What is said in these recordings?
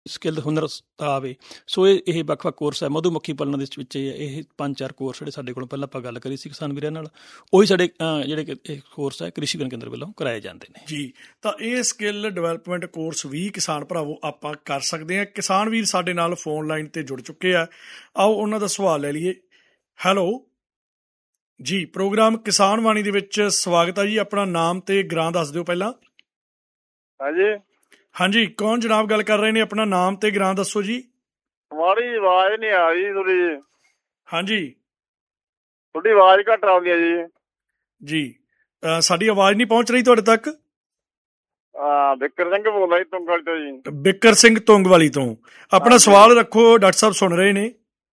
Skill ਹੁਨਰ ਆਵੇ। ਸੋ ਇਹ ਵੱਖ-ਵੱਖ ਕੋਰਸ ਹੈ। ਮਧੂਮੱਖੀ ਪਾਲਣ ਦੇ ਵਿੱਚ ਇਹ 5-4 ਕੋਰਸ ਜਿਹੜੇ ਸਾਡੇ ਕੋਲ ਪਹਿਲਾਂ ਆਪਾਂ ਗੱਲ ਕਰੀ ਸੀ ਕਿਸਾਨ ਵੀਰਾਂ ਨਾਲ, ਉਹੀ ਸਾਡੇ ਜਿਹੜੇ ਇਹ ਕੋਰਸ ਹੈ ਕ੍ਰਿਸ਼ੀ ਵਿਗਿਆਨ ਕੇਂਦਰ ਵੱਲੋਂ ਕਰਵਾਏ ਜਾਂਦੇ ਨੇ ਜੀ। ਤਾਂ ਇਹ ਸਕਿੱਲ ਡਿਵੈਲਪਮੈਂਟ ਕੋਰਸ ਵੀ ਕਿਸਾਨ ਭਰਾਵੋ ਆਪਾਂ ਕਰ ਸਕਦੇ ਹਾਂ। ਕਿਸਾਨ ਵੀਰ ਸਾਡੇ ਨਾਲ ਫੋਨ ਲਾਈਨ ਤੇ ਜੁੜ ਚੁੱਕੇ ਆ, ਆਓ ਉਹਨਾਂ ਦਾ ਸਵਾਲ ਲੈ ਲਈਏ। ਹੈਲੋ ਜੀ, ਪ੍ਰੋਗਰਾਮ ਕਿਸਾਨ ਬਾਣੀ ਦੇ ਵਿੱਚ ਸਵਾਗਤ ਹੈ ਜੀ। ਆਪਣਾ ਨਾਮ ਤੇ ਗ੍ਰਾਂ ਦੱਸ ਦਿਓ ਪਹਿਲਾਂ। ਹਾਂਜੀ, ਕੌਣ ਜਨਾਬ ਗੱਲ ਕਰ ਰਹੇ ਨੇ? ਆਪਣਾ ਨਾਮ ਤੇ ਗ੍ਰਾਂ ਦੱਸੋ ਜੀ। ਤੁਹਾਡੀ ਆਵਾਜ਼ ਨਹੀਂ ਆ ਰਹੀ ਥੋੜੀ। ਹਾਂਜੀ, ਤੁਹਾਡੀ ਆਵਾਜ਼ ਘੱਟ ਆਉਂਦੀ ਹੈ ਜੀ। ਜੀ, ਸਾਡੀ ਆਵਾਜ਼ ਨਹੀਂ ਪਹੁੰਚ ਰਹੀ ਤੁਹਾਡੇ ਤੱਕ? ਬਿੱਕਰ ਸਿੰਘ ਬੋਲਦਾ ਜੀ, ਤੁੰਗਵਾਲੀ ਤੋਂ ਜੀ। ਬਿੱਕਰ ਸਿੰਘ ਤੁੰਗਵਾਲੀ ਤੋਂ। ਆਪਣਾ ਸਵਾਲ ਰੱਖੋ, ਡਾਕਟਰ ਸਾਹਿਬ ਸੁਣ ਰਹੇ ਨੇ।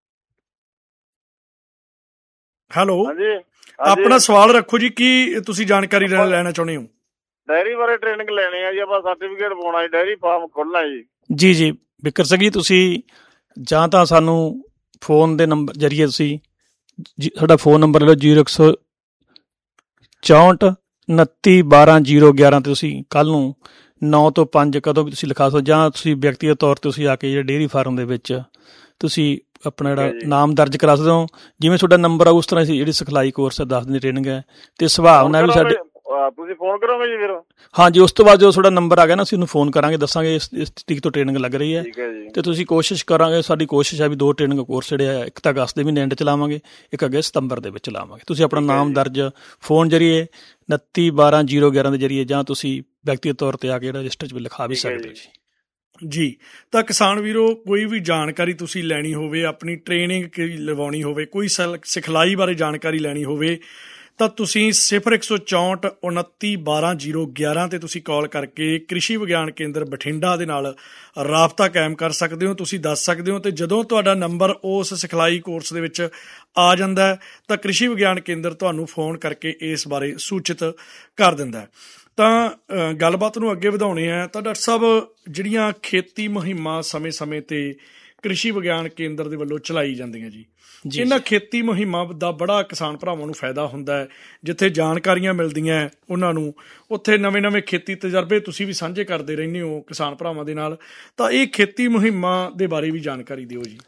ਹੈਲੋ, ਆਪਣਾ ਸਵਾਲ ਰੱਖੋ ਜੀ। ਕੀ ਤੁਸੀਂ ਜਾਣਕਾਰੀ ਲੈਣਾ ਚਾਹੁੰਦੇ ਹੋ? ਡਾਇਰੀ ਬਾਰੇ ਟ੍ਰੇਨਿੰਗ ਲੈਣੀ ਹੈ ਜੀ, ਆਪਾਂ ਸਰਟੀਫਿਕੇਟ ਪਾਉਣਾ ਜੀ, ਡਾਇਰੀ ਫਾਰਮ ਖੋਲ੍ਹਣਾ ਜੀ। ਜੀ ਬਿੱਕਰ ਸਿੰਘ ਜੀ, ਤੁਸੀਂ ਜਾਂ ਤਾਂ ਸਾਨੂੰ ਫੋਨ ਦੇ ਨੰਬਰ ਜ਼ਰੀਏ ਤੁਸੀਂ ਸਾਡਾ ਫੋਨ ਨੰਬਰ ਲੈ ਲਓ 0164 29 12 011 ਤੇ ਤੁਸੀਂ ਕੱਲ੍ਹ ਨੂੰ 9 ਤੋਂ 5 ਕਦੋਂ ਵੀ ਤੁਸੀਂ ਲਿਖਾ ਸਕਦੇ, ਜਾਂ ਤੁਸੀਂ ਵਿਅਕਤੀਗਤ ਤੌਰ 'ਤੇ ਤੁਸੀਂ ਆ ਕੇ ਜਿਹੜੇ ਡੇਅਰੀ ਫਾਰਮ ਦੇ ਵਿੱਚ ਤੁਸੀਂ ਆਪਣਾ ਜਿਹੜਾ ਨਾਮ ਦਰਜ ਕਰਾ ਸਕਦੇ ਹੋ। ਜਿਵੇਂ ਤੁਹਾਡਾ ਨੰਬਰ ਆ ਉਸ ਤਰ੍ਹਾਂ ਅਸੀਂ ਜਿਹੜੀ ਸਿਖਲਾਈ ਕੋਰਸ ਹੈ 10 ਦਿਨ ਦੀ ਟ੍ਰੇਨਿੰਗ ਹੈ ਅਤੇ ਸੁਭਾਵਨਾ ਵੀ ਸਾਡੇ। ਤੁਸੀਂ ਫੋਨ ਕਰੋਗੇ ਜੀ ਫਿਰ? ਹਾਂਜੀ, ਉਸ ਤੋਂ ਬਾਅਦ ਜਦੋਂ ਤੁਹਾਡਾ ਨੰਬਰ ਆ ਗਿਆ ਨਾ ਅਸੀਂ ਉਹਨੂੰ ਫੋਨ ਕਰਾਂਗੇ, ਦੱਸਾਂਗੇ ਇਸ ਤਰੀਕ ਤੋਂ ਟ੍ਰੇਨਿੰਗ ਲੱਗ ਰਹੀ ਹੈ ਅਤੇ ਤੁਸੀਂ ਕੋਸ਼ਿਸ਼ ਕਰਾਂਗੇ। ਸਾਡੀ ਕੋਸ਼ਿਸ਼ ਹੈ ਵੀ 2 ਟ੍ਰੇਨਿੰਗ ਕੋਰਸ ਜਿਹੜੇ ਆ, ਇੱਕ ਤਾਂ ਅਗਸਤ ਦੇ ਮਹੀਨੇ ਐਂਡ 'ਚ ਲਾਵਾਂਗੇ, ਇੱਕ ਅੱਗੇ ਸਤੰਬਰ ਦੇ ਵਿੱਚ ਲਾਵਾਂਗੇ। ਤੁਸੀਂ ਆਪਣਾ ਨਾਮ ਦਰਜ ਫੋਨ ਜ਼ਰੀਏ 29 12 011 ਦੇ ਜ਼ਰੀਏ ਜਾਂ ਤੁਸੀਂ ਵਿਅਕਤੀਗਤ ਤੌਰ 'ਤੇ ਆ ਕੇ ਰਜਿਸਟਰ 'ਚ ਵੀ ਲਿਖਾ ਵੀ ਸਕਦੇ ਹੋ ਜੀ। ਤਾਂ ਕਿਸਾਨ ਵੀਰੋ, ਕੋਈ ਵੀ ਜਾਣਕਾਰੀ ਤੁਸੀਂ ਲੈਣੀ ਹੋਵੇ, ਆਪਣੀ ਟ੍ਰੇਨਿੰਗ ਲਵਾਉਣੀ ਹੋਵੇ, ਕੋਈ ਸਿਖਲਾਈ ਬਾਰੇ ਜਾਣਕਾਰੀ ਲੈਣੀ ਹੋਵੇ ਤਾਂ ਤੁਸੀਂ 0164 29 12 011 ਤੇ ਤੁਸੀਂ ਕਾਲ ਕਰਕੇ ਕ੍ਰਿਸ਼ੀ ਵਿਗਿਆਨ ਕੇਂਦਰ ਬਠਿੰਡਾ ਦੇ ਨਾਲ ਰਾਬਤਾ ਕਾਇਮ ਕਰ ਸਕਦੇ ਹੋ। ਤੁਸੀਂ ਦੱਸ ਸਕਦੇ ਹੋ, ਅਤੇ ਜਦੋਂ ਤੁਹਾਡਾ ਨੰਬਰ ਉਸ ਸਿਖਲਾਈ ਕੋਰਸ ਦੇ ਵਿੱਚ ਆ ਜਾਂਦਾ ਤਾਂ ਕ੍ਰਿਸ਼ੀ ਵਿਗਿਆਨ ਕੇਂਦਰ ਤੁਹਾਨੂੰ ਫੋਨ ਕਰਕੇ ਇਸ ਬਾਰੇ ਸੂਚਿਤ ਕਰ ਦਿੰਦਾ। ਤਾਂ ਗੱਲਬਾਤ ਨੂੰ ਅੱਗੇ ਵਧਾਉਣੇ ਆ ਤਾਂ ਡਾਕਟਰ ਸਾਹਿਬ, ਜਿਹੜੀਆਂ ਖੇਤੀ ਮੁਹਿੰਮਾਂ ਸਮੇਂ ਸਮੇਂ 'ਤੇ ਕ੍ਰਿਸ਼ੀ ਵਿਗਿਆਨ ਕੇਂਦਰ ਦੇ ਵੱਲੋਂ ਚਲਾਈ ਜਾਂਦੀਆਂ ਜੀ, ਇਹਨਾਂ ਖੇਤੀ ਮੁਹਿੰਮਾਂ ਦਾ ਬੜਾ ਕਿਸਾਨ ਭਰਾਵਾਂ ਨੂੰ ਫਾਇਦਾ ਹੁੰਦਾ ਹੈ। ਜਿੱਥੇ ਜਾਣਕਾਰੀਆਂ ਮਿਲਦੀਆਂ ਉਹਨਾਂ ਨੂੰ, ਉੱਥੇ ਨਵੇਂ ਖੇਤੀ ਤਜਰਬੇ ਤੁਸੀਂ ਵੀ ਸਾਂਝੇ ਕਰਦੇ ਰਹਿੰਦੇ ਹੋ ਕਿਸਾਨ ਭਰਾਵਾਂ ਦੇ ਨਾਲ। ਤਾਂ ਇਹ ਖੇਤੀ ਮੁਹਿੰਮਾਂ ਦੇ ਬਾਰੇ ਵੀ ਜਾਣਕਾਰੀ ਦਿਓ ਜੀ।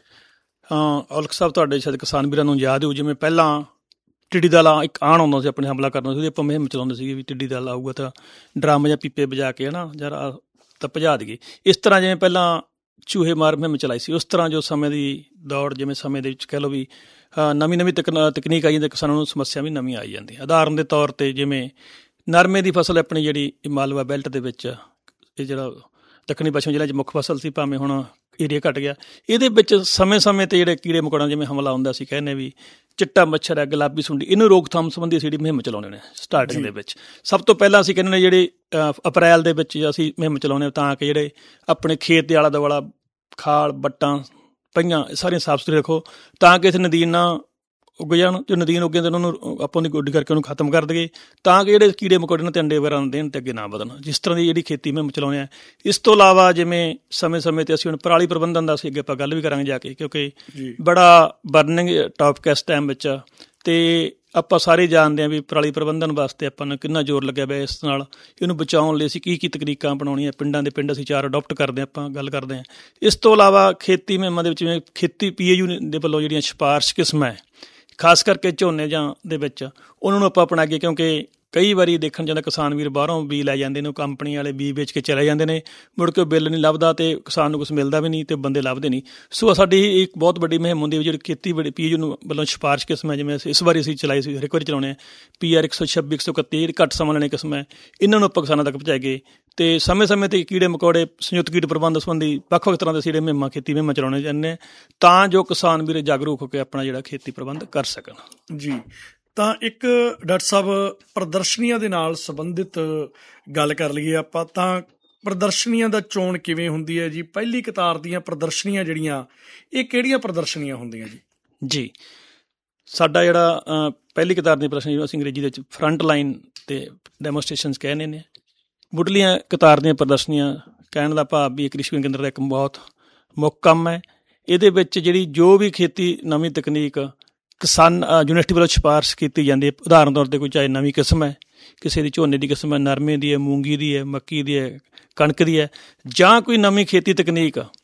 ਔਲਖ ਸਾਹਿਬ, ਤੁਹਾਡੇ ਸ਼ਾਇਦ ਕਿਸਾਨ ਵੀਰਾਂ ਨੂੰ ਯਾਦ ਹੋਊ, ਜਿਵੇਂ ਪਹਿਲਾਂ ਟਿੱਡੀ ਦਲ ਇੱਕ ਆਉਣ ਆਉਂਦਾ ਸੀ, ਆਪਣੇ ਹਮਲਾ ਕਰਨਾ ਸੀ, ਆਪਾਂ ਮੁਹਿੰਮ ਚਲਾਉਂਦੇ ਸੀਗੇ ਵੀ ਟਿੱਡੀ ਦਲ ਆਊਗਾ ਤਾਂ ਡਰਮ ਜਾਂ ਪੀਪੇ ਵਜਾ ਕੇ ਹੈ ਨਾ ਜਰਾ ਤਾਂ ਭਜਾ ਦੇਈਏ। ਇਸ ਤਰ੍ਹਾਂ ਜਿਵੇਂ ਪਹਿਲਾਂ ਚੂਹੇ ਮਾਰ ਮੁਹਿੰਮ ਚਲਾਈ ਸੀ, ਉਸ ਤਰ੍ਹਾਂ ਜੋ ਸਮੇਂ ਦੀ ਦੌੜ, ਜਿਵੇਂ ਸਮੇਂ ਦੇ ਵਿੱਚ ਕਹਿ ਲਓ ਵੀ ਨਵੀਂ ਤਕਨੀਕ ਆਈ ਜਾਂਦੀ, ਕਿਸਾਨਾਂ ਨੂੰ ਸਮੱਸਿਆ ਵੀ ਨਵੀਂ ਆਈ ਜਾਂਦੀ। ਉਦਾਹਰਨ ਦੇ ਤੌਰ 'ਤੇ ਜਿਵੇਂ ਨਰਮੇ ਦੀ ਫਸਲ ਆਪਣੀ ਜਿਹੜੀ ਮਾਲਵਾ ਬੈਲਟ ਦੇ ਵਿੱਚ, ਇਹ ਜਿਹੜਾ ਦੱਖਣੀ ਪੱਛਮੀ ਜ਼ਿਲ੍ਹੇ 'ਚ ਮੁੱਖ ਫਸਲ ਸੀ, ਭਾਵੇਂ ਹੁਣ ਏਰੀਆ ਘੱਟ ਗਿਆ, ਇਹਦੇ ਵਿੱਚ ਸਮੇਂ 'ਤੇ ਜਿਹੜੇ ਕੀੜੇ ਮਕੌੜਿਆਂ ਜਿਵੇਂ ਹਮਲਾ ਹੁੰਦਾ ਸੀ, ਕਹਿੰਦੇ ਵੀ ਚਿੱਟਾ ਮੱਛਰ ਹੈ, ਗੁਲਾਬੀ ਸੁੰਡੀ, ਇਹਨੂੰ ਰੋਕਥਾਮ ਸੰਬੰਧੀ ਅਸੀਂ ਜਿਹੜੀ ਮੁਹਿੰਮ ਚਲਾਉਂਦੇ ਨੇ ਸਟਾਰਟਿੰਗ ਦੇ ਵਿੱਚ। ਸਭ ਤੋਂ ਪਹਿਲਾਂ ਅਸੀਂ ਕਹਿੰਦੇ ਨੇ ਜਿਹੜੇ ਅਪ੍ਰੈਲ ਦੇ ਵਿੱਚ ਅਸੀਂ ਮੁਹਿੰਮ ਚਲਾਉਂਦੇ ਤਾਂ ਕਿ ਜਿਹੜੇ ਆਪਣੇ ਖੇਤ ਦੇ ਆਲਾ ਦੁਆਲਾ ਖਾਲ ਵੱਟਾਂ ਪਈਆਂ ਸਾਰੀਆਂ ਸਾਫ਼ ਸੁਥਰੀ ਰੱਖੋ, ਤਾਂ ਕਿ ਇੱਥੇ ਨਦੀਨ ਨਾ ਉੱਗ ਜਾਣ। ਜੋ ਨਦੀਨ ਉੱਗੇ ਤਾਂ ਉਹਨਾਂ ਨੂੰ ਆਪਾਂ ਉਹਦੀ ਗੋਡੀ ਕਰਕੇ ਉਹਨੂੰ ਖਤਮ ਕਰ ਦੇਈਏ, ਤਾਂ ਕਿ ਜਿਹੜੇ ਕੀੜੇ ਮਕੌੜੇ ਨੇ ਤੇ ਅੰਡੇ ਵਗੈਰਾ ਦੇਣ ਅਤੇ ਅੱਗੇ ਨਾ ਵਧਣ। ਜਿਸ ਤਰ੍ਹਾਂ ਦੀ ਜਿਹੜੀ ਖੇਤੀ ਮੁਹਿੰਮ ਚਲਾਉਂਦੇ ਹਾਂ। ਇਸ ਤੋਂ ਇਲਾਵਾ ਜਿਵੇਂ ਸਮੇਂ 'ਤੇ ਅਸੀਂ ਹੁਣ ਪਰਾਲੀ ਪ੍ਰਬੰਧਨ ਦਾ ਅਸੀਂ ਅੱਗੇ ਆਪਾਂ ਗੱਲ ਵੀ ਕਰਾਂਗੇ ਜਾ ਕੇ, ਕਿਉਂਕਿ ਬੜਾ ਬਰਨਿੰਗ ਟੌਪਿਕ ਇਸ ਟਾਈਮ ਵਿੱਚ। ਅਤੇ ਆਪਾਂ ਸਾਰੇ ਜਾਣਦੇ ਹਾਂ ਵੀ ਪਰਾਲੀ ਪ੍ਰਬੰਧਨ ਵਾਸਤੇ ਆਪਾਂ ਨੂੰ ਕਿੰਨਾ ਜ਼ੋਰ ਲੱਗਿਆ ਪਿਆ। ਇਸ ਨਾਲ ਇਹਨੂੰ ਬਚਾਉਣ ਲਈ ਅਸੀਂ ਕੀ ਤਕਨੀਕਾਂ ਅਪਣਾਉਣੀਆਂ, ਪਿੰਡਾਂ ਦੇ ਪਿੰਡ ਅਸੀਂ 4 ਅਡੋਪਟ ਕਰਦੇ ਹਾਂ, ਆਪਾਂ ਗੱਲ ਕਰਦੇ ਹਾਂ। ਇਸ ਤੋਂ ਇਲਾਵਾ ਖੇਤੀ ਮੁਹਿੰਮਾਂ ਦੇ ਵਿੱਚ ਜਿਵੇਂ ਖੇਤੀ PAU ਦੇ ਵੱਲੋਂ ਜਿਹੜੀਆਂ ਸਿਫਾਰਸ਼ ਕਿਸਮਾਂ, ਖਾਸ ਕਰਕੇ ਝੋਨੇ ਜਾਂ ਦੇ ਵਿੱਚ, ਉਹਨਾਂ ਨੂੰ ਆਪਾਂ ਆਪਣਾ ਅੱਗੇ, ਕਿਉਂਕਿ ਕਈ ਵਾਰੀ ਦੇਖਣ ਜਾਂਦਾ ਕਿਸਾਨ ਵੀਰ ਬਾਹਰੋਂ ਬੀਜ ਲੈ ਜਾਂਦੇ ਨੇ, ਕੰਪਨੀ ਵਾਲੇ ਬੀਜ ਵੇਚ ਕੇ ਚਲੇ ਜਾਂਦੇ ਨੇ, ਮੁੜ ਕੇ ਬਿੱਲ ਨਹੀਂ ਲੱਭਦਾ ਅਤੇ ਕਿਸਾਨ ਨੂੰ ਕੁਛ ਮਿਲਦਾ ਵੀ ਨਹੀਂ ਅਤੇ ਬੰਦੇ ਲੱਭਦੇ ਨਹੀਂ। ਸੋ ਸਾਡੀ ਇੱਕ ਬਹੁਤ ਵੱਡੀ ਮੁਹਿੰਮ ਹੁੰਦੀ ਹੈ ਜਿਹੜੀ ਖੇਤੀਬਾੜੀ PAU ਨੂੰ ਵੱਲੋਂ ਸਿਫਾਰਸ਼ ਕਿਸਮ ਹੈ। ਜਿਵੇਂ ਇਸ ਵਾਰੀ ਅਸੀਂ ਚਲਾਈ ਸੀ, ਹਰ ਇੱਕ ਵਾਰੀ ਚਲਾਉਂਦੇ ਹਾਂ PR 126 131, ਜਿਹੜੀ ਘੱਟ ਸਮਾਂ ਲੈਣੇ ਕਿਸਮ ਹੈ, ਇਹਨਾਂ ਨੂੰ ਆਪਾਂ ਕਿਸਾਨਾਂ ਤੱਕ ਪਹੁੰਚਾਈਏ। ਅਤੇ ਸਮੇਂ 'ਤੇ ਕੀੜੇ ਮਕੌੜੇ, ਸੰਯੁਕਤ ਕੀਟ ਪ੍ਰਬੰਧ ਸੰਬੰਧੀ ਵੱਖ ਤਰ੍ਹਾਂ ਦੇ ਜਿਹੜੇ ਮੁਹਿੰਮਾਂ ਖੇਤੀ ਮੁਹਿੰਮਾਂ ਚਲਾਉਣੇ ਚਾਹੁੰਦੇ ਹਾਂ, ਤਾਂ ਜੋ ਕਿਸਾਨ ਵੀਰ ਜਾਗਰੂਕ ਹੋ ਕੇ ਆਪਣਾ ਜਿਹੜਾ ਖੇਤੀ ਪ੍ਰਬੰਧ ਕਰ ਸਕਣ ਜੀ। ਤਾਂ ਇੱਕ ਡਾਕਟਰ ਸਾਹਿਬ, ਪ੍ਰਦਰਸ਼ਨੀਆਂ ਦੇ ਨਾਲ ਸੰਬੰਧਿਤ ਗੱਲ ਕਰ ਲਈਏ ਆਪਾਂ, ਤਾਂ ਪ੍ਰਦਰਸ਼ਨੀਆਂ ਦਾ ਚੋਣ ਕਿਵੇਂ ਹੁੰਦੀ ਹੈ ਜੀ? ਪਹਿਲੀ ਕਤਾਰ ਦੀਆਂ ਪ੍ਰਦਰਸ਼ਨੀਆਂ ਜਿਹੜੀਆਂ, ਇਹ ਕਿਹੜੀਆਂ ਪ੍ਰਦਰਸ਼ਨੀਆਂ ਹੁੰਦੀਆਂ ਜੀ? ਜੀ, ਸਾਡਾ ਜਿਹੜਾ ਪਹਿਲੀ ਕਤਾਰ ਦੀਆਂ ਪ੍ਰਦਰਸ਼ਨੀ ਜਿਹਨੂੰ ਅਸੀਂ ਅੰਗਰੇਜ਼ੀ ਦੇ ਵਿੱਚ ਫਰੰਟ ਲਾਈਨ ਅਤੇ ਡੈਮੋਸਟ੍ਰੇਸ਼ਨਸ ਕਹਿੰਦੇ ਨੇ, ਮੁੱਢਲੀਆਂ ਕਤਾਰ ਦੀਆਂ ਪ੍ਰਦਰਸ਼ਨੀਆਂ ਕਹਿਣ ਦਾ ਭਾਵ ਵੀ ਇਹ ਕ੍ਰਿਸ਼ੀ ਵਿਗਿਆਨ ਕੇਂਦਰ ਦਾ ਇੱਕ ਬਹੁਤ ਮੁੱਖ ਕੰਮ ਹੈ। ਇਹਦੇ ਵਿੱਚ ਜਿਹੜੀ ਜੋ ਵੀ ਖੇਤੀ ਨਵੀਂ ਤਕਨੀਕ ਕਿਸਾਨ ਯੂਨੀਵਰਸਿਟੀ ਵੱਲੋਂ ਸਿਫਾਰਸ਼ ਕੀਤੀ ਜਾਂਦੀ ਹੈ, ਉਦਾਹਰਨ ਤੌਰ 'ਤੇ ਕੋਈ ਚਾਹੇ ਨਵੀਂ ਕਿਸਮ ਹੈ, ਕਿਸੇ ਦੀ ਝੋਨੇ ਦੀ ਕਿਸਮ ਹੈ, ਨਰਮੇ ਦੀ ਹੈ, ਮੂੰਗੀ ਦੀ ਹੈ, ਮੱਕੀ ਦੀ ਹੈ, ਕਣਕ ਦੀ ਹੈ, ਜਾਂ ਕੋਈ ਨਵੀਂ ਖੇਤੀ ਤਕਨੀਕ